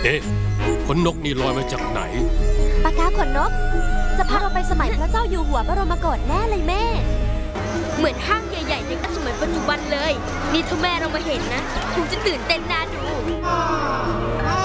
เอ๊ะขนนกนี่ลอยมาจากไหนปากกาขนนกจะพาเราไปสมัยพระเจ้าอยู่หัวบรมโกศแน่เลยแม่เหมือนห้างใหญ่ๆอย่างกับสมัยปัจจุบันเลยนี่ถ้าแม่เรามาเห็นนะคงจะตื่นเต้นน่าดู